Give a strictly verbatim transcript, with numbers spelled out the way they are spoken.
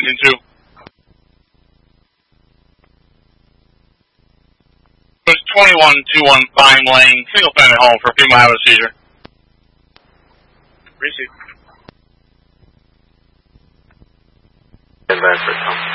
engine two. It was twenty-one two one Fine Lane, single family home for a female having a seizure. Receive. Stand by for